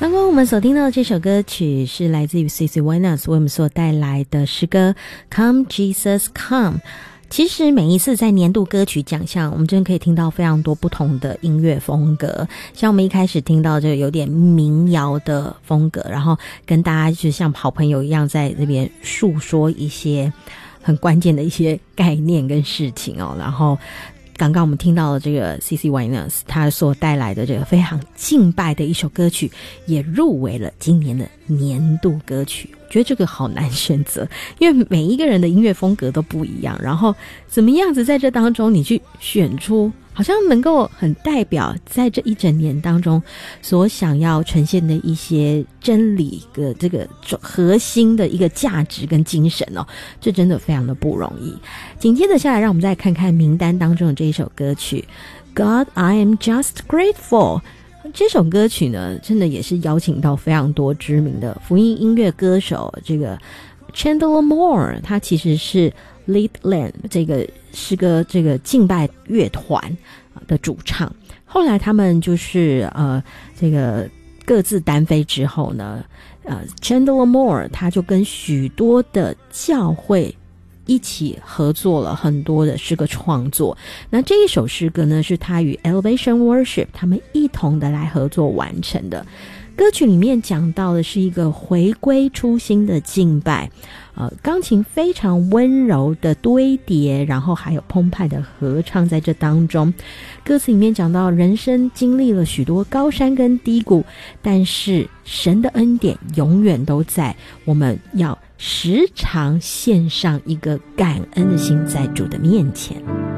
刚刚我们所听到的这首歌曲是来自于 CeCe Winans 为我们所带来的诗歌 Come Jesus Come。其实每一次在年度歌曲奖项，我们真的可以听到非常多不同的音乐风格，像我们一开始听到这个有点民谣的风格，然后跟大家就像好朋友一样在这边诉说一些很关键的一些概念跟事情哦。然后刚刚我们听到了这个 CeCe Winans 他所带来的这个非常敬拜的一首歌曲，也入围了今年的年度歌曲。我觉得这个好难选择，因为每一个人的音乐风格都不一样，然后怎么样子在这当中你去选出好像能够很代表在这一整年当中所想要呈现的一些真理的这个核心的一个价值跟精神哦，这真的非常的不容易。紧接着下来，让我们再看看名单当中的这一首歌曲 God I am just grateful。这首歌曲呢，真的也是邀请到非常多知名的福音音乐歌手，这个 Chandler Moore 他其实是 Lead Lamb 这个诗歌这个敬拜乐团的主唱，后来他们就是这个各自单飞之后呢Chandler Moore 他就跟许多的教会一起合作了很多的诗歌创作。那这一首诗歌呢，是他与 Elevation Worship 他们一同的来合作完成的。歌曲里面讲到的是一个回归初心的敬拜，钢琴非常温柔的堆叠，然后还有澎湃的合唱在这当中。歌词里面讲到人生经历了许多高山跟低谷，但是神的恩典永远都在，我们要时常献上一个感恩的心在主的面前。